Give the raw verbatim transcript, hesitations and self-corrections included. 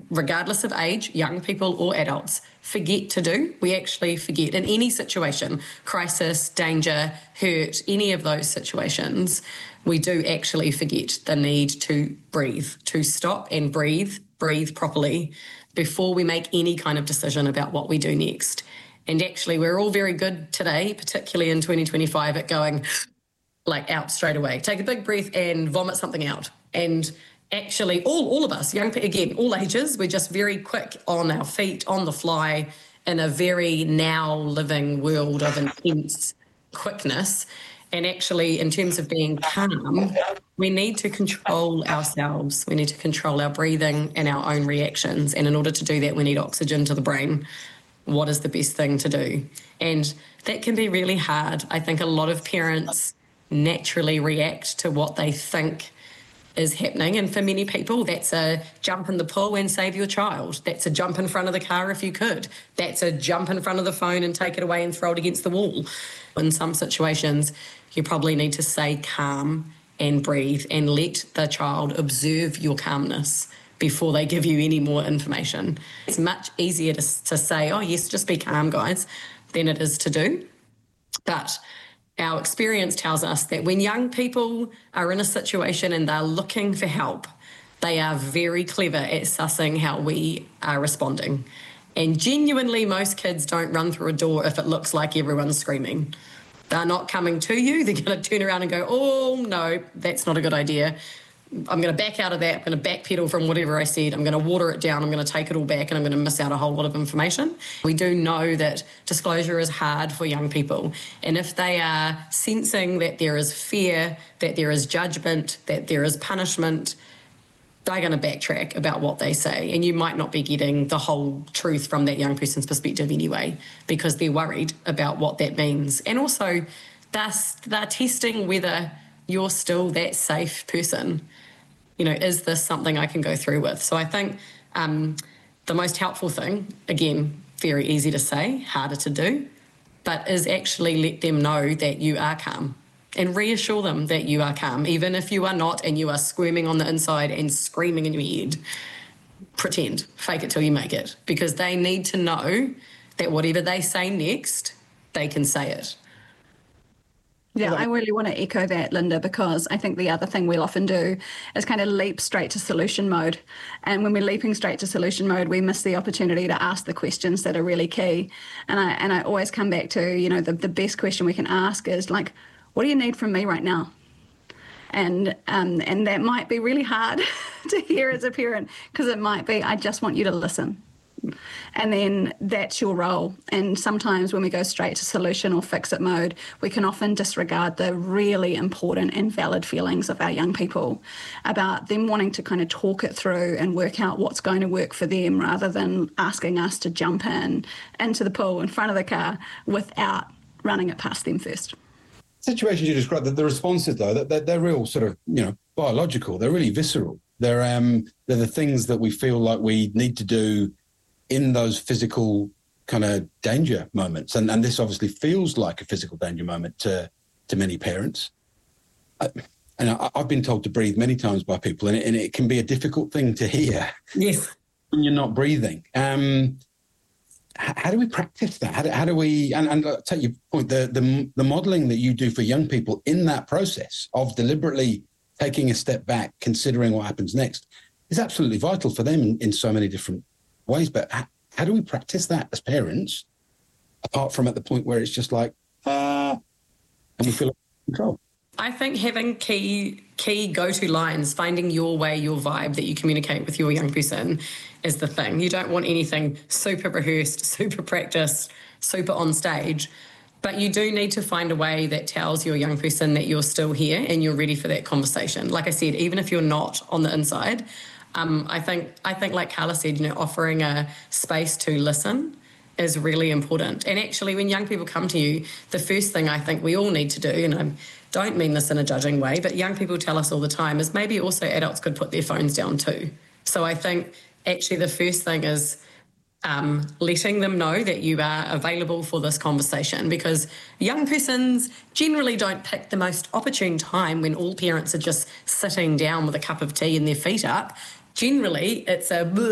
regardless of age, young people or adults, forget to do. We actually forget in any situation, crisis, danger, hurt, any of those situations, we do actually forget the need to breathe, to stop and breathe, breathe properly before we make any kind of decision about what we do next. And actually, we're all very good today, particularly in twenty twenty-five, at going like out straight away. Take a big breath and vomit something out. And actually, all, all of us, young people, again, all ages, we're just very quick on our feet, on the fly, in a very now living world of intense quickness. And actually, in terms of being calm, we need to control ourselves. We need to control our breathing and our own reactions. And in order to do that, we need oxygen to the brain. What is the best thing to do? And that can be really hard. I think a lot of parents naturally react to what they think is happening. And for many people, that's a jump in the pool and save your child. That's a jump in front of the car if you could. That's a jump in front of the phone and take it away and throw it against the wall. In some situations, you probably need to stay calm and breathe and let the child observe your calmness before they give you any more information. It's much easier to, to say, oh, yes, just be calm, guys, than it is to do. But our experience tells us that when young people are in a situation and they're looking for help, they are very clever at sussing how we are responding. And genuinely, most kids don't run through a door if it looks like everyone's screaming. They're not coming to you. They're going to turn around and go, oh, no, that's not a good idea. I'm going to back out of that. I'm going to backpedal from whatever I said. I'm going to water it down. I'm going to take it all back, and I'm going to miss out a whole lot of information. We do know that disclosure is hard for young people. And if they are sensing that there is fear, that there is judgment, that there is punishment, they're going to backtrack about what they say. And you might not be getting the whole truth from that young person's perspective anyway, because they're worried about what that means. And also, they're, they're testing whether you're still that safe person. You know, is this something I can go through with? So I think um, the most helpful thing, again, very easy to say, harder to do, but is actually let them know that you are calm and reassure them that you are calm, even if you are not and you are squirming on the inside and screaming in your head. Pretend, fake it till you make it, because they need to know that whatever they say next, they can say it. Yeah, I really want to echo that, Linda, because I think the other thing we'll often do is kind of leap straight to solution mode. And when we're leaping straight to solution mode, we miss the opportunity to ask the questions that are really key. And I and I always come back to, you know, the, the best question we can ask is like, what do you need from me right now? And um, and that might be really hard to hear as a parent, because it might be, I just want you to listen. And then that's your role. And sometimes when we go straight to solution or fix-it mode, we can often disregard the really important and valid feelings of our young people about them wanting to kind of talk it through and work out what's going to work for them, rather than asking us to jump in into the pool in front of the car without running it past them first. Situations you described, the, the responses, though, that they're, they're real sort of, you know, biological. They're really visceral. They're, um, they're the things that we feel like we need to do in those physical kind of danger moments. And, and this obviously feels like a physical danger moment to, to many parents. I, and I, I've been told to breathe many times by people, and it, and it can be a difficult thing to hear. Yes. When you're not breathing. Um, how do we practice that? How do, how do we, and, and I'll take your point, the, the, the modelling that you do for young people in that process of deliberately taking a step back, considering what happens next, is absolutely vital for them in, in so many different ways. But how, how do we practice that as parents, apart from at the point where it's just like, ah, and we feel like control? I think having key key go-to lines, finding your way, your vibe that you communicate with your young person is the thing. You don't want anything super rehearsed, super practiced, super on stage, but you do need to find a way that tells your young person that you're still here and you're ready for that conversation. Like I said, even if you're not on the inside, um, I think I think like Carla said, you know, offering a space to listen is really important. And actually, when young people come to you, the first thing I think we all need to do, and I don't mean this in a judging way, but young people tell us all the time, is maybe also adults could put their phones down too. So I think actually the first thing is um, letting them know that you are available for this conversation, because young persons generally don't pick the most opportune time when all parents are just sitting down with a cup of tea and their feet up. Generally, it's a